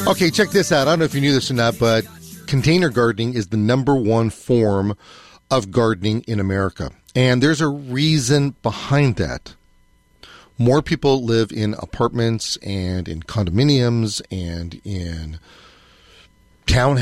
Okay, check this out. I don't know if you knew this or not, but container gardening is the number one form of gardening in America. And there's a reason behind that. More people live in apartments and in condominiums and in townhouses